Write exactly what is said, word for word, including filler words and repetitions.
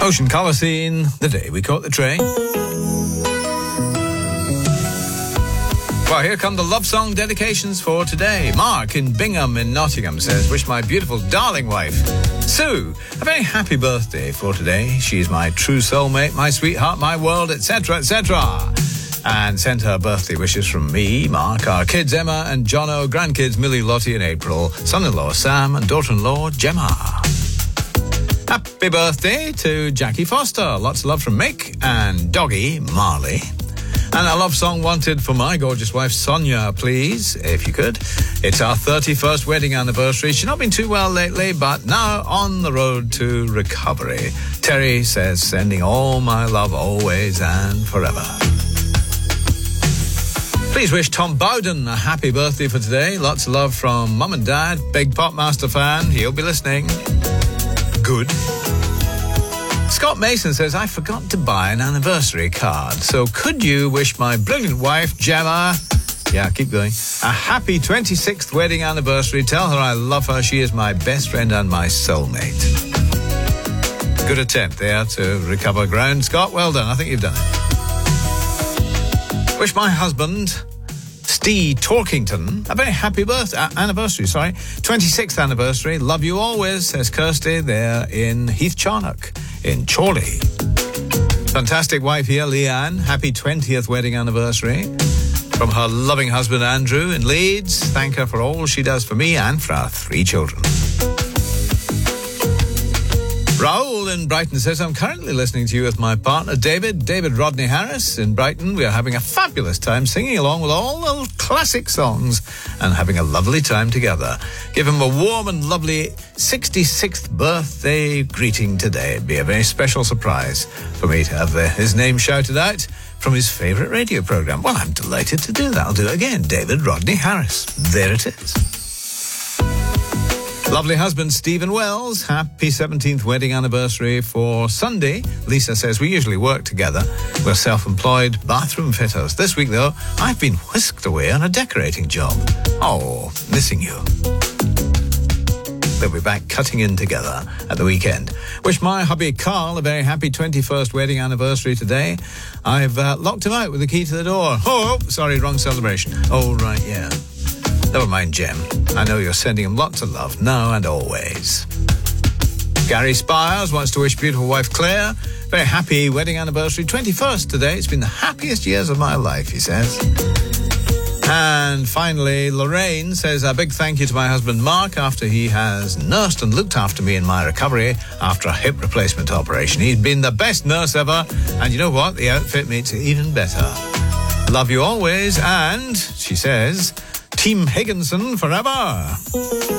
Ocean Colour Scene, The Day We Caught the Train. Well, here come the love song dedications for today. Mark in Bingham in Nottingham says, wish my beautiful darling wife, Sue, a very happy birthday for today. She's my true soulmate, my sweetheart, my world, et cetera, et cetera. And sent her birthday wishes from me, Mark, our kids Emma and Jono, grandkids Millie, Lottie and April, son-in-law Sam and daughter-in-law Gemma. Happy birthday to Jackie Foster. Lots of love from Mick and doggy Marley. And a love song wanted for my gorgeous wife, Sonia, please, if you could. It's our thirty-first wedding anniversary. She's not been too well lately, but now on the road to recovery. Terry says, sending all my love always and forever. Please wish Tom Bowden a happy birthday for today. Lots of love from Mum and Dad. Big Popmaster fan. He'll be listening. Good. Scott Mason says, I forgot to buy an anniversary card. So could you wish my brilliant wife, Gemma, yeah, keep going, a happy twenty-sixth wedding anniversary. Tell her I love her. She is my best friend and my soulmate. Good attempt there to recover ground, Scott. Well done. I think you've done it. Wish my husband, Steve Torkington, a very happy birthday, uh, anniversary, sorry. twenty-sixth anniversary. Love you always, says Kirsty there in Heath Charnock in Chorley. Fantastic wife here, Leanne. Happy twentieth wedding anniversary. From her loving husband, Andrew, in Leeds. Thank her for all she does for me and for our three children. Raoul in Brighton says, I'm currently listening to you with my partner, David, David Rodney Harris in Brighton. We are having a fabulous time singing along with all the classic songs and having a lovely time together. Give him a warm and lovely sixty-sixth birthday greeting today. It'd be a very special surprise for me to have the, his name shouted out from his favourite radio programme. Well, I'm delighted to do that. I'll do it again. David Rodney Harris. There it is. Lovely husband, Stephen Wells. Happy seventeenth wedding anniversary for Sunday. Lisa says, we usually work together. We're self-employed bathroom fitters. This week, though, I've been whisked away on a decorating job. Oh, missing you. They'll be back cutting in together at the weekend. Wish my hubby Carl a very happy twenty-first wedding anniversary today. I've uh, locked him out with the key to the door. Oh, sorry, wrong celebration. Oh, right, yeah. Never mind, Jem. I know you're sending him lots of love, now and always. Gary Spires wants to wish beautiful wife Claire very happy wedding anniversary. twenty-first today. It's been the happiest years of my life, he says. And finally, Lorraine says a big thank you to my husband Mark after he has nursed and looked after me in my recovery after a hip replacement operation. He's been the best nurse ever, and you know what? The outfit makes it even better. Love you always, and, she says, Team Higginson forever.